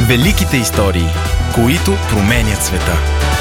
Великите истории, които променят света.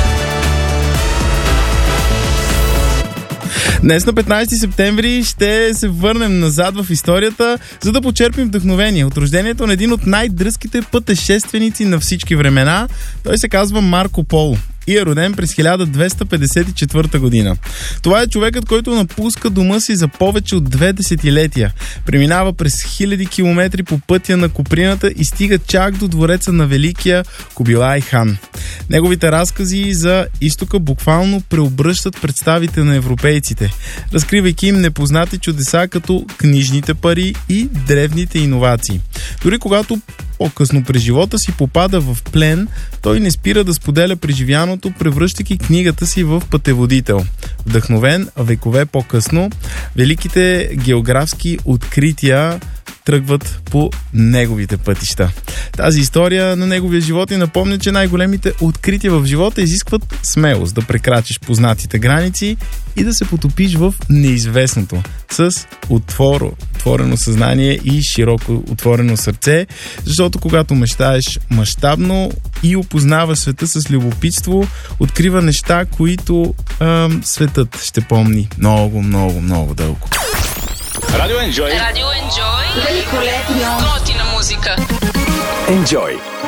Днес на 15 септември ще се върнем назад в историята, за да почерпим вдъхновение от рождението на един от най-дръзките пътешественици на всички времена. Той се казва Марко Поло и е роден през 1254 година. Това е човекът, който напуска дома си за повече от 2 десетилетия. Преминава през хиляди километри по пътя на Куприната и стига чак до двореца на великия Кубилай хан. Неговите разкази за изтока буквално преобръщат представите на европейците, разкривайки им непознати чудеса като книжните пари и древните иновации. Дори когато по-късно през живота си попада в плен, той не спира да споделя преживяното, превръщайки книгата си в пътеводител. Вдъхновен векове по-късно, великите географски открития тръгват по неговите пътища. Тази история на неговия живот ни напомня, че най-големите открития в живота изискват смелост да прекрачиш познатите граници и да се потопиш в неизвестното с отворено съзнание и широко отворено сърце, защото когато мечтаеш мащабно и опознаваш света с любопитство, открива неща, които светът ще помни много, много, много дълго. Радио Енджой. Великолепно. Готина музика. Enjoy.